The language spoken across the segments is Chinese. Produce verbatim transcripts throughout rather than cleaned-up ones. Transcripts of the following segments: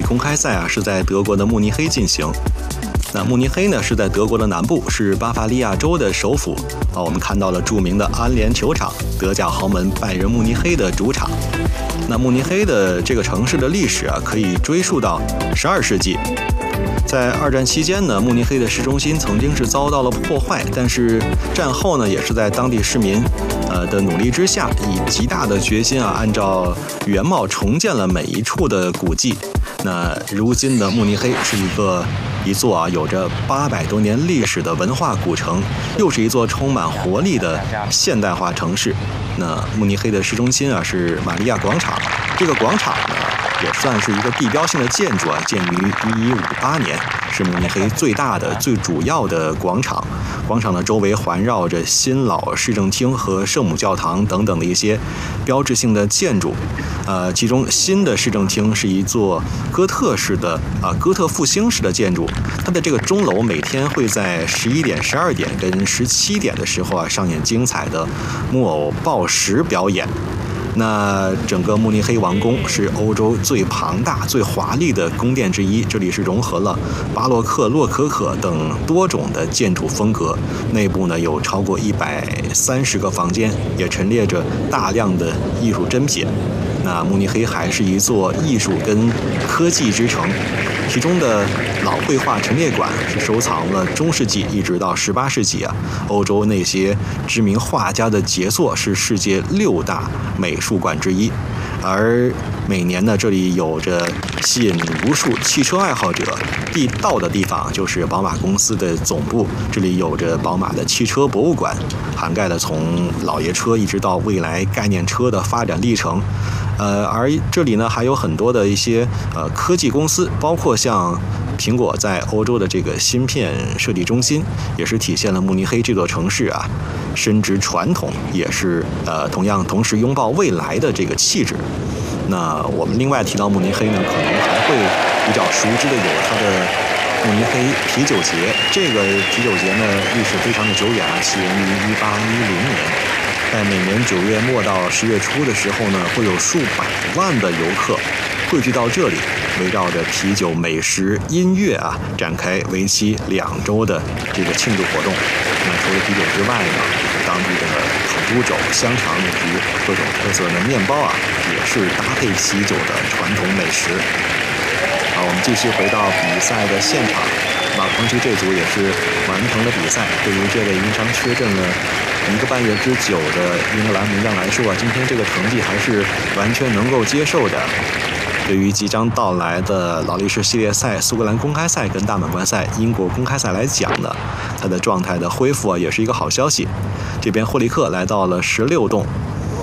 公开赛啊是在德国的慕尼黑进行。那慕尼黑呢是在德国的南部，是巴伐利亚州的首府啊。我们看到了著名的安联球场，德甲豪门拜仁慕尼黑的主场。那慕尼黑的这个城市的历史啊，可以追溯到十二世纪。在二战期间呢，慕尼黑的市中心曾经是遭到了破坏，但是战后呢，也是在当地市民呃的努力之下，以极大的决心啊，按照原貌重建了每一处的古迹。那如今的慕尼黑是一个一座啊有着八百多年历史的文化古城，又是一座充满活力的现代化城市。那慕尼黑的市中心啊是玛利亚广场，这个广场呢也算是一个地标性的建筑啊，建于一一五八年，是慕尼黑最大的、最主要的广场。广场的周围环绕着新老市政厅和圣母教堂等等的一些标志性的建筑。呃，其中新的市政厅是一座哥特式的啊、呃、哥特复兴式的建筑，它的这个钟楼每天会在十一点、十二点跟十七点的时候啊上演精彩的木偶报时表演。那整个慕尼黑王宫是欧洲最庞大、最华丽的宫殿之一，这里是融合了巴洛克、洛可可等多种的建筑风格。内部呢有超过一百三十个房间，也陈列着大量的艺术珍品。那慕尼黑还是一座艺术跟科技之城，其中的老绘画陈列馆是收藏了中世纪一直到十八世纪啊欧洲那些知名画家的杰作，是世界六大美术馆之一。而每年呢，这里有着吸引无数汽车爱好者必到的地方，就是宝马公司的总部。这里有着宝马的汽车博物馆，涵盖了从老爷车一直到未来概念车的发展历程。呃，而这里呢还有很多的一些呃科技公司，包括像苹果在欧洲的这个芯片设计中心，也是体现了慕尼黑这座城市啊深植传统，也是呃同样同时拥抱未来的这个气质。那我们另外提到慕尼黑呢，可能还会比较熟知的有它的慕尼黑啤酒节。这个啤酒节呢历史非常的久远啊，起源于一八一零年。在每年九月末到十月初的时候呢，会有数百万的游客汇聚到这里，围绕着啤酒、美食、音乐啊，展开为期两周的这个庆祝活动。那除了啤酒之外呢，当地的烤猪肘、香肠以及各种特色的面包啊，也是搭配啤酒的传统美食。好，我们继续回到比赛的现场。马彭奇这组也是完成了比赛。对于这位因伤缺阵了一个半月之久的英格兰名将来说啊，今天这个成绩还是完全能够接受的。对于即将到来的劳力士系列赛、苏格兰公开赛跟大满贯赛、英国公开赛来讲呢，他的状态的恢复啊，也是一个好消息。这边霍利克来到了十六洞，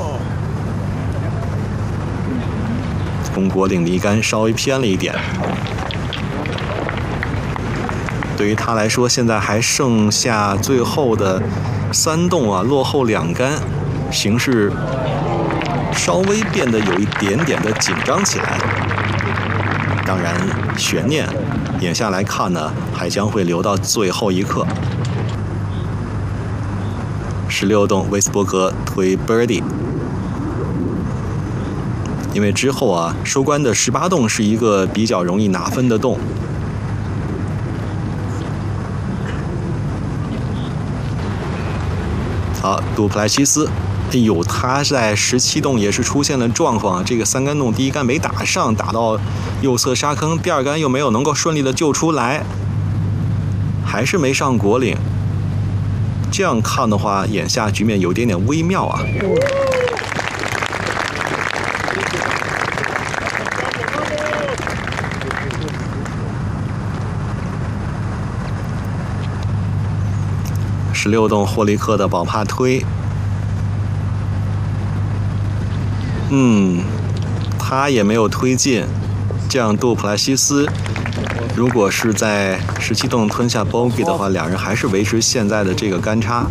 从果岭离杆稍微偏了一点。对于他来说，现在还剩下最后的三洞啊，落后两杆，形势稍微变得有一点点的紧张起来。当然，悬念眼下来看呢，还将会留到最后一刻。十六洞威斯伯格推 birdie， 因为之后啊，收官的十八洞是一个比较容易拿分的洞。好，杜普莱西斯，哎呦，他在十七洞也是出现了状况，这个三杆洞第一杆没打上，打到右侧沙坑，第二杆又没有能够顺利的救出来，还是没上果岭。这样看的话，眼下局面有点点微妙啊。十六洞霍利克的宝帕推，嗯，他也没有推进。这样杜普莱西斯如果是在十七洞吞下 bogey 的话，两人还是维持现在的这个杆差。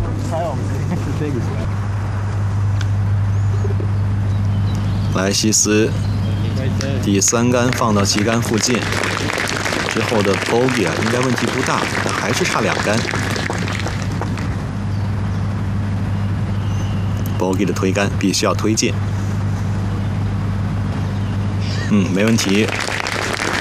莱西斯第三杆放到旗杆附近之后的 bogey 啊，应该问题不大，但还是差两杆。bogey 的推杆必须要推进，嗯，没问题。